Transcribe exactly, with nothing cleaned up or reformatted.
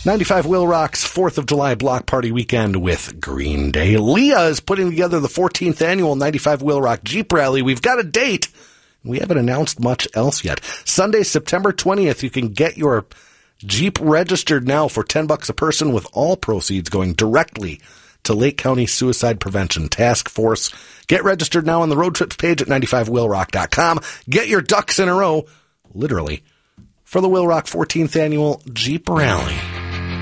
ninety-five Will Rock's fourth of July block party weekend with Green Day. Leah is putting together the fourteenth annual ninety-five Will Rock Jeep Rally. We've got a date. We haven't announced much else yet. Sunday, September twentieth, you can get your Jeep registered now for ten bucks a person, with all proceeds going directly to Lake County Suicide Prevention Task Force. Get registered now on the road trips page at ninety-five will rock dot com. Get your ducks in a row, literally, for the Will Rock fourteenth annual Jeep Rally.